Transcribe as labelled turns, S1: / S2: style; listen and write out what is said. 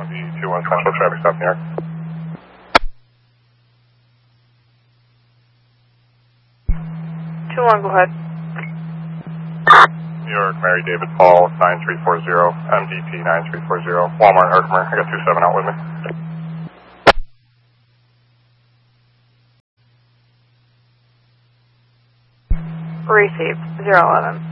S1: 1B21 Central traffic stop New York.
S2: Go ahead.
S1: New York, Mary David Paul, 9340, MDP 9340, Walmart, Herkimer. I got 27 out with me.
S2: Received, 011.